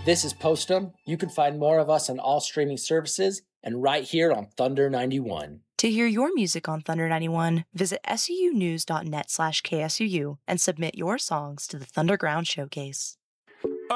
This is Postum. You can find more of us on all streaming services and right here on Thunder 91. To hear your music on Thunder 91, visit sunews.net/KSUU and submit your songs to the Thunderground Showcase.